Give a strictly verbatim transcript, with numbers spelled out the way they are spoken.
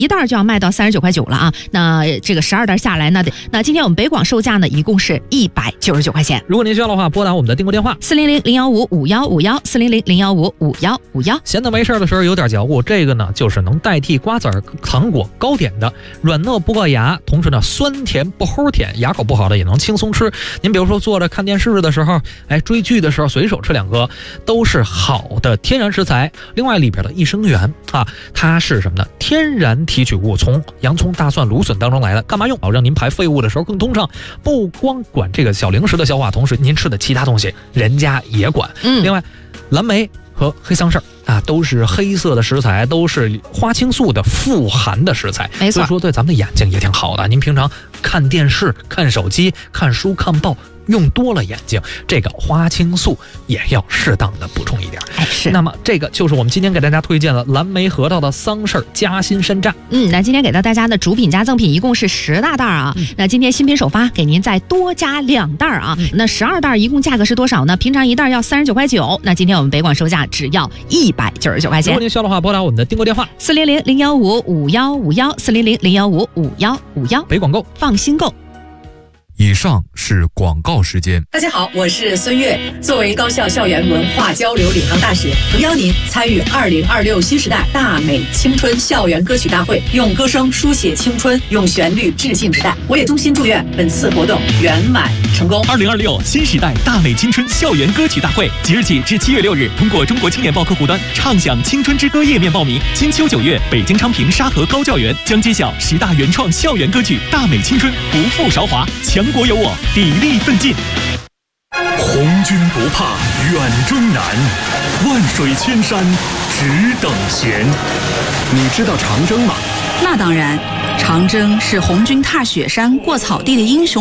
一袋就要卖到三十九块九了啊。那这个十二袋下来呢，那今天我们北广售价呢一共是一百九十九块钱。 如果您需要的话，拨打我们的订购电话四零零零幺五五幺五幺四零零零幺五五幺五幺。 闲的没事的时候有点嚼过，这个呢就是能代替瓜子儿、糖果、糕点的，软糯不硌牙，同时呢酸甜不齁甜，牙口不好的也能轻松吃。您比如说坐着看电视的时候，哎，追剧的时候随手吃两个，都是好的天然食材。另外里边的益生元啊，它是什么呢？天然提取物，从洋葱、大蒜、芦笋当中来的。干嘛用？好让您排废物的时候更通畅。不光管这个小零食的消化，同时您吃的其他东西人家也管。 嗯， 另外蓝莓和黑桑葚啊，都是黑色的食材，都是花青素的富含的食材， 没错， 所以说对咱们的眼睛也挺好的。您平常看电视、看手机、看书、看报用多了眼睛，这个花青素也要适当的补充一点。 哎，是。 那么这个就是我们今天给大家推荐的蓝莓核桃的桑葚夹心山楂。 嗯，那今天给到大家的主品加赠品一共是十大袋啊。嗯、那今天新品首发，给您再多加两袋啊。嗯、那十二袋一共价格是多少呢？平常一袋要三十九块九，那今天我们北广售价只要一百九十九块钱。 如果您需要的话，拨打我们的订购电话四零零零幺五五幺五幺四零零零幺五五幺五幺。 北广购， 放心购。 以上是广告时间。 大家好，我是孙悦。作为高校校园文化交流领航大使，诚邀您参与二零二六新时代大美青春校园歌曲大会，用歌声书写青春，用旋律致敬时代。我也衷心祝愿本次活动圆满成功。 二零二六新时代大美青春校园歌曲大会，即日起至七月六日，通过中国青年报客户端畅享青春之歌页面报名。金秋九月，北京昌平沙河高教园将揭晓十大原创校园歌曲，大美青春，不负韶华。强国有我，砥砺奋进。 红军不怕远征难，万水千山只等闲。你知道长征吗？ 那当然，长征是红军踏雪山过草地的英雄